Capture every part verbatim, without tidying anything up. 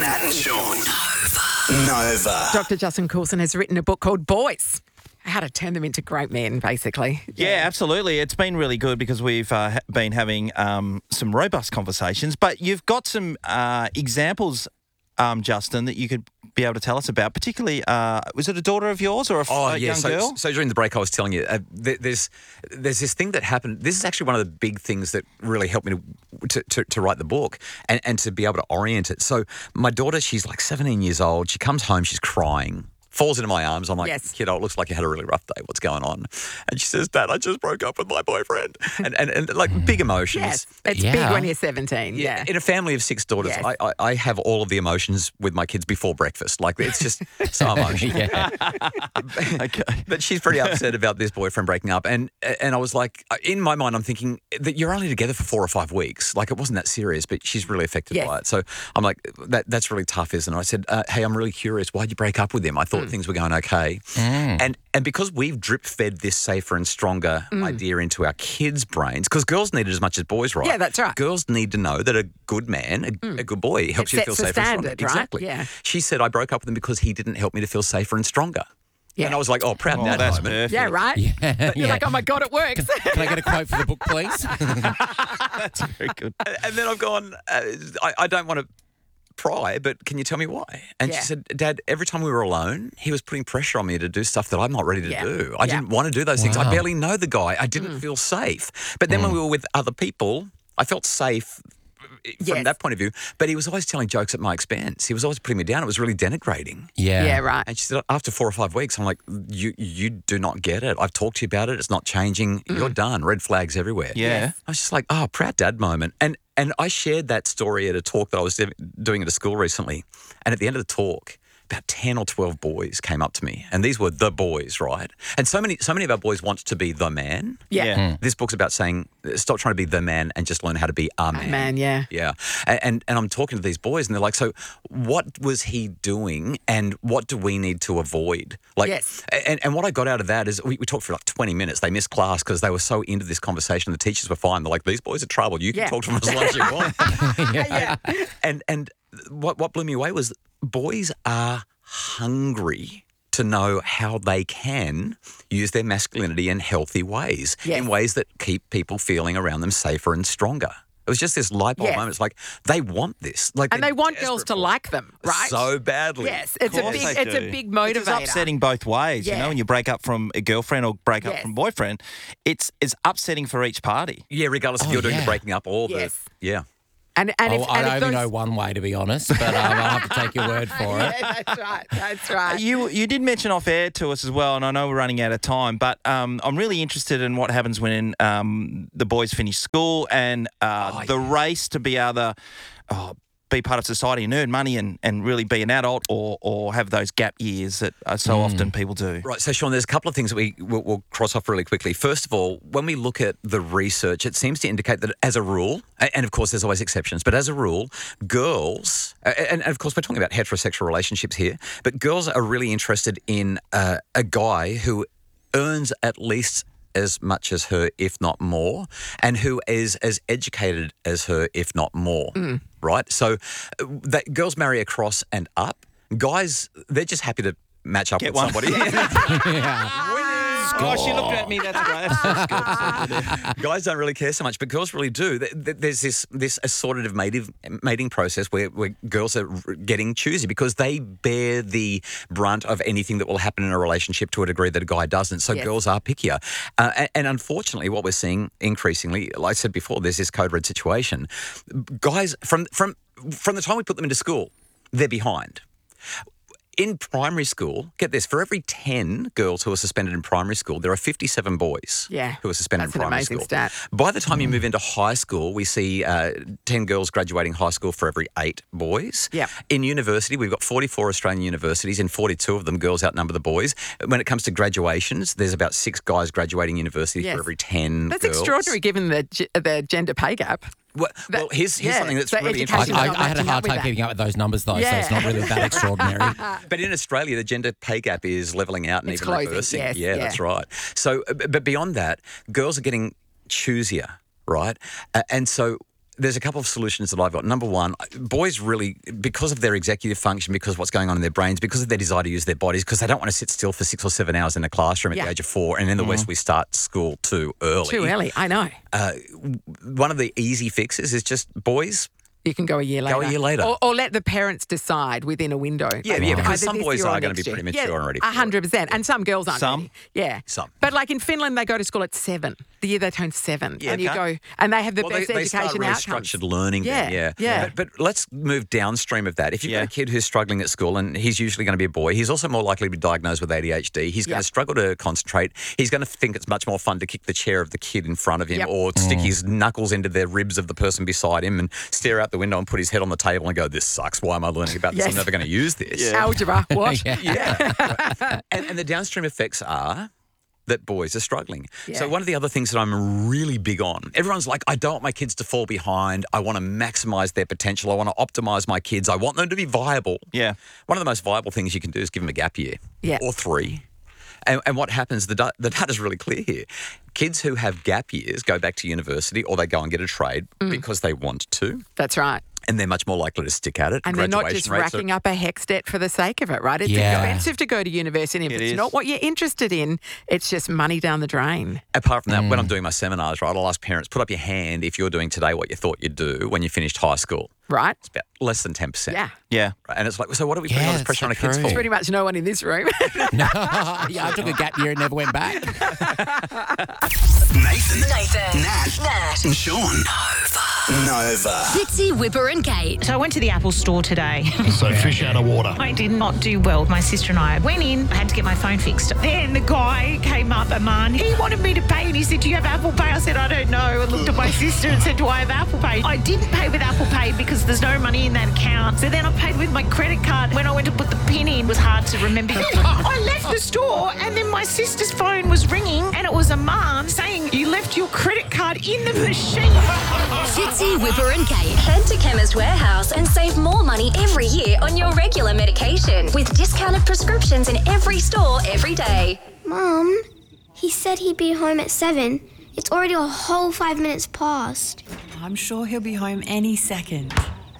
Nat and Sean. Nova. Nova. Doctor Justin Coulson has written a book called Boys. How to turn them into great men, basically. Yeah, absolutely. It's been really good because we've uh, ha- been having um, some robust conversations. But you've got some uh, examples, um, Justin, that you could be able to tell us about. Particularly, uh, was it a daughter of yours or a f- Oh, a yeah. young So, girl? so during the break, I was telling you, uh, there, there's there's this thing that happened. This is actually one of the big things that really helped me to to, to, to write the book and, and to be able to orient it. So my daughter, she's like seventeen years old. She comes home, she's crying. Falls into my arms. I'm like, Yes. kiddo, it looks like you had a really rough day. What's going on? And she says, Dad, I just broke up with my boyfriend. And and, and like big emotions. Yes, it's Yeah. big when you're seventeen. Yeah. In a family of six daughters, Yes. I, I, I have all of the emotions with my kids before breakfast. Like, it's just so emotional. Yeah. Okay. But she's pretty upset about this boyfriend breaking up. And and I was like, in my mind, I'm thinking that you're only together for four or five weeks. Like, it wasn't that serious, but she's really affected Yes. by it. So I'm like, that that's really tough, isn't it? I said, uh, hey, I'm really curious. Why'd you break up with him? I thought Mm. things were going okay. And and because we've drip fed this safer and stronger idea into our kids' brains, because girls need it as much as boys, right? Mm. Yeah, that's right. Girls need to know that a good man, a, a good boy, helps It you to feel sets the safer and stronger. standard, right? Exactly. Yeah. She said, I broke up with him because he didn't help me to feel safer and stronger. Yeah. And I was like, oh, proud Oh, dad that's moment. perfect. Yeah, right? Yeah. You're like, oh my God, it works. Can I get a quote for the book, please? That's very good. And then I've gone, uh, I, I don't want to pry, but can you tell me why? And Yeah. she said, Dad, every time we were alone, he was putting pressure on me to do stuff that I'm not ready to Yeah. do. I Yeah. didn't want to do those things. I Wow. barely know the guy. I didn't feel safe. But then when we were with other people, I felt safe from Yes. that point of view. But he was always telling jokes at my expense. He was always putting me down. It was really denigrating. Yeah. Yeah, right. And she said, after four or five weeks, I'm like, you you do not get it. I've talked to you about it. It's not changing. You're done. Red flags everywhere. Yeah. I was just like, oh, proud dad moment. And and I shared that story at a talk that I was do- doing at a school recently. And at the end of the talk, about ten or twelve boys came up to me. And these were the boys, right? And so many so many of our boys want to be the man. Yeah. Yeah. This book's about saying, stop trying to be the man and just learn how to be a man. Man, yeah. Yeah. And, and and I'm talking to these boys and they're like, so what was he doing and what do we need to avoid? Like, Yes. And, and what I got out of that is we, we talked for like twenty minutes. They missed class because they were so into this conversation. The teachers were fine. They're like, these boys are trouble. You can Yeah. talk to them as long as you want. Yeah. And and what what blew me away was boys are hungry to know how they can use their masculinity in healthy ways, Yes. in ways that keep people feeling around them safer and stronger. It was just this light bulb Yes. moment. It's like they want this, like, And they're they want girls desperate to for it. like them, right? So badly. Yes, it's a course big, they it's a do. big It's motivator. upsetting both ways, you Yeah. know, when you break up from a girlfriend or break up Yes. from boyfriend. It's it's upsetting for each party. Yeah, regardless if Oh, you're doing yeah. the breaking up or Yes. the yeah. And and if, Oh, I and if only those, know one way, to be honest, but um, I'll have to take your word for it. Yeah, that's right. That's right. You you did mention off air to us as well, and I know we're running out of time, but um, I'm really interested in what happens when um, the boys finish school and uh, Oh, the race to be able to oh, be part of society and earn money and, and really be an adult, or or have those gap years that uh, so often people do. Right, so Sean, there's a couple of things that we will we'll cross off really quickly. First of all, when we look at the research, it seems to indicate that as a rule, a- and of course there's always exceptions, but as a rule, girls, a- and, and of course we're talking about heterosexual relationships here, but girls are really interested in uh, a guy who earns at least as much as her, if not more, and who is as educated as her, if not more. Right? So uh, that girls marry across and up. Guys, they're just happy to match up Get with one. somebody. Oh, she looked at me. That's great. That's good. Guys don't really care so much, but girls really do. Th- th- There's this this assortative mating, mating process where, where girls are r- getting choosy because they bear the brunt of anything that will happen in a relationship to a degree that a guy doesn't. So Yes. girls are pickier. Uh, and, and unfortunately, what we're seeing increasingly, like I said before, there's this code red situation. Guys, from from from the time we put them into school, they're behind. In primary school, get this, for every ten girls who are suspended in primary school, there are fifty-seven boys Yeah, who are suspended that's in an primary amazing school. stat. By the time you move into high school, we see uh, ten girls graduating high school for every eight boys. Yep. In university, we've got forty-four Australian universities. In forty-two of them, girls outnumber the boys. When it comes to graduations, there's about six guys graduating university Yes. for every ten That's girls. extraordinary given the ge- the gender pay gap. Well, That- well here's, here's yeah, something that's so really I, education- interesting. I, not I had a matching hard up with time that. keeping up with those numbers, though, so Yeah. it's not really that extraordinary. But in Australia, the gender pay gap is levelling out and It's even closing, reversing. yes, yeah, yeah. that's right. So, uh, but beyond that, girls are getting choosier, right? Uh, and so there's a couple of solutions that I've got. Number one, boys really, because of their executive function, because of what's going on in their brains, because of their desire to use their bodies, because they don't want to sit still for six or seven hours in a classroom at Yeah. the age of four. And in the West, we start school too early. Too early, I know. Uh, one of the easy fixes is just boys. You can go a year later. Go a year later. Or, or let the parents decide within a window. Yeah, Like, yeah, either because some this boys year or are gonna next be year. pretty mature yeah, and ready A for it. hundred percent. And some girls aren't. Some? ready. Yeah. Some. But like in Finland, they go to school at seven. The year they turn seven. Yeah, and you okay. go, and they have the Well, best they, they education start really outcomes. structured learning Yeah, then, yeah. yeah. But, but let's move downstream of that. If you've Yeah. got a kid who's struggling at school, and he's usually going to be a boy, he's also more likely to be diagnosed with A D H D. He's going Yep. to struggle to concentrate. He's going to think it's much more fun to kick the chair of the kid in front of him Yep. or stick his knuckles into the ribs of the person beside him and stare out the window and put his head on the table and go, this sucks. Why am I learning about this? Yes. I'm never going to use this. Algebra. What? Yeah. and, and the downstream effects are that boys are struggling. Yeah. So one of the other things that I'm really big on, everyone's like, I don't want my kids to fall behind. I want to maximize their potential. I want to optimize my kids. I want them to be viable. Yeah. One of the most viable things you can do is give them a gap year Yeah. or three. And, and what happens, the, da- the data's really clear here. Kids who have gap years go back to university or they go and get a trade Mm. because they want to. That's right. And they're much more likely to stick at it. And they're not Graduation just rates are- racking up a HECS debt for the sake of it, right? It's Yeah. expensive to go to university. If It it's is. not what you're interested in, it's just money down the drain. Apart from that, when I'm doing my seminars, right, I'll ask parents, put up your hand if you're doing today what you thought you'd do when you finished high school. Right? It's about less than ten percent. Yeah. Yeah. Right? And it's like, so what are we putting Yeah, all this it's pressure so on our kids true. for? Pretty much no one in this room. No, yeah, I took a gap year and never went back. Nathan, Nathan. Nat, Nat. and Sean. Nova. Fitzy, Whipper and Kate. So I went to the Apple store today. So fish out of water. I did not do well. My sister and I went in, I had to get my phone fixed. Then the guy came up, a man, he wanted me to pay and he said, do you have Apple Pay? I said, I don't know. I looked at my sister and said, do I have Apple Pay? I didn't pay with Apple Pay because there's no money in that account. So then I paid with my credit card. When I went to put the PIN in, it was hard to remember. I left the store and then my sister's phone was ringing and it was a man saying, you left your credit card in the machine. Fitzy, Whipper and Kate. Head to Chemist Warehouse and save more money every year on your regular medication with discounted prescriptions in every store every day. Mum, he said he'd be home at seven. It's already a whole five minutes past. I'm sure he'll be home any second.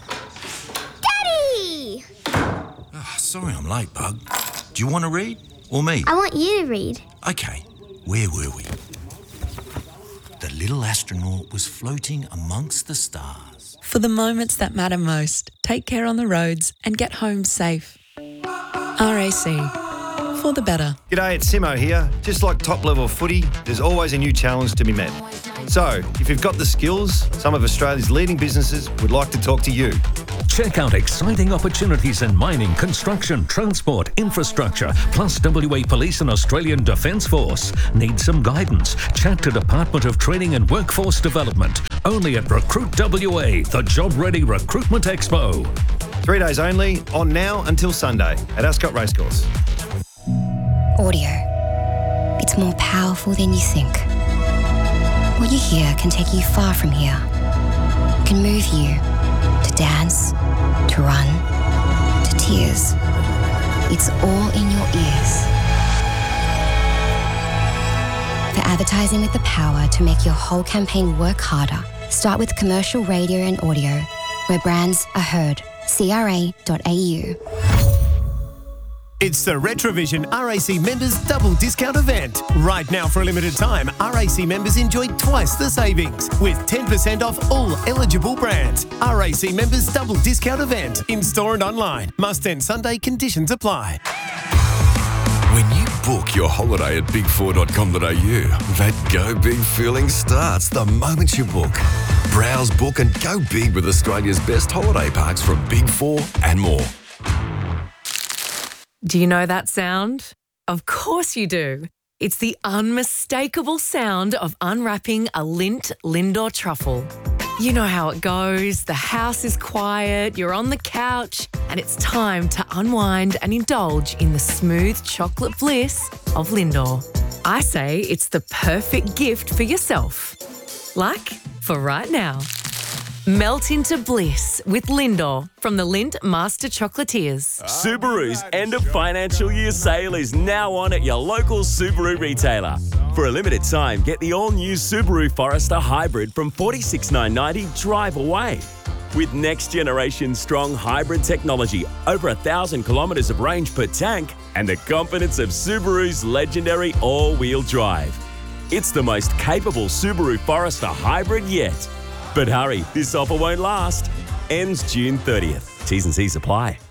Daddy! Oh, sorry I'm late, Bug. Do you want to read? Or me? I want you to read. Okay, where were we? The little astronaut was floating amongst the stars. For the moments that matter most, take care on the roads and get home safe. R A C. For the better. G'day, it's Simo here. Just like top-level footy, there's always a new challenge to be met. So, if you've got the skills, some of Australia's leading businesses would like to talk to you. Check out exciting opportunities in mining, construction, transport, infrastructure, plus W A Police and Australian Defence Force. Need some guidance? Chat to Department of Training and Workforce Development. Only at Recruit W A, the job-ready recruitment expo. Three days only, on now until Sunday at Ascot Racecourse. Audio. It's more powerful than you think. What you hear can take you far from here. Can move you to dance, to run, to tears. It's all in your ears. For advertising with the power to make your whole campaign work harder, start with commercial radio and audio, where brands are heard. C R A dot A U. It's the Retrovision R A C members double discount event. Right now for a limited time, R A C members enjoy twice the savings with ten percent off all eligible brands. R A C members double discount event in store and online. Must end Sunday, conditions apply. When you book your holiday at big four dot com dot a u, that go big feeling starts the moment you book. Browse, book and go big with Australia's best holiday parks from Big Four and more. Do you know that sound? Of course you do. It's the unmistakable sound of unwrapping a Lindt Lindor truffle. You know how it goes. The house is quiet, you're on the couch, and it's time to unwind and indulge in the smooth chocolate bliss of Lindor. I say it's the perfect gift for yourself. Like for right now. Melt into bliss with Lindor from the Lindt Master Chocolatiers. Subaru's end of financial year sale is now on at your local Subaru retailer. For a limited time, get the all-new Subaru Forester Hybrid from forty-six thousand nine hundred ninety drive away. With next-generation strong hybrid technology, over a thousand kilometres of range per tank, and the confidence of Subaru's legendary all-wheel drive. It's the most capable Subaru Forester Hybrid yet. But hurry, this offer won't last. Ends June thirtieth. T's and C's apply.